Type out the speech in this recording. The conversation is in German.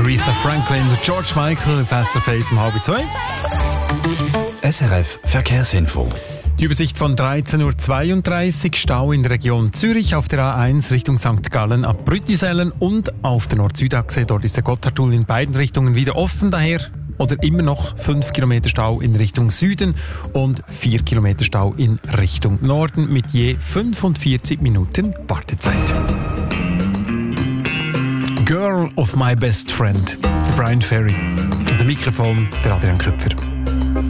Aretha Franklin, George Michael, Faster Face um 1:30. SRF Verkehrsinfo. Die Übersicht von 13:32 Uhr, Stau in der Region Zürich auf der A1 Richtung St. Gallen ab Brüttisellen und auf der Nord-Süd-Achse. Dort ist der Gotthardtunnel in beiden Richtungen wieder offen, daher oder immer noch 5 Kilometer Stau in Richtung Süden und 4 Kilometer Stau in Richtung Norden mit je 45 Minuten Wartezeit. Girl of my best friend, der Brian Ferry. Und der Mikrofon, der Adrian Köpfer.